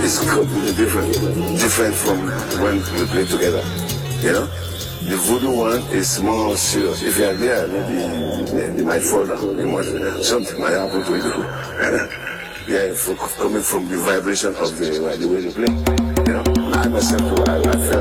It's completely different from when we play together. You know, the voodoo one is more serious. If you are there, maybe they might fall down. Something might happen to you. Yeah, coming from the vibration of the way they play. You know, I myself, I felt.